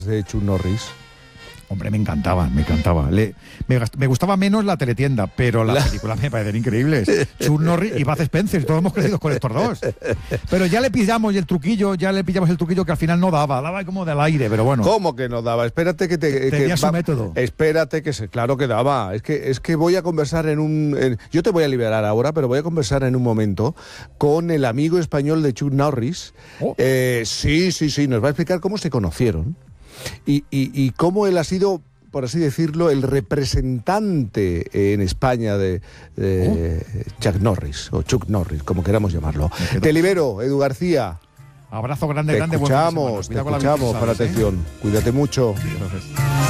de Chuck Norris? Hombre, me encantaba. Me gustaba menos la teletienda, pero las películas me parecen increíbles. Chuck Norris y Bud Spencer, todos hemos crecido con estos dos. Pero ya le pillamos el truquillo que al final no daba como del aire, pero bueno. ¿Cómo que no daba? Espérate que tenía su método. Espérate claro que daba. Es que voy a conversar yo te voy a liberar ahora, pero voy a conversar en un momento con el amigo español de Chuck Norris. Oh. Sí, nos va a explicar cómo se conocieron. Y cómo él ha sido, por así decirlo, el representante en España de Chuck Norris, o Chuck Norris, como queramos llamarlo. Te libero, Edu García. Abrazo grande, Te escuchamos, con para atención. Cuídate mucho.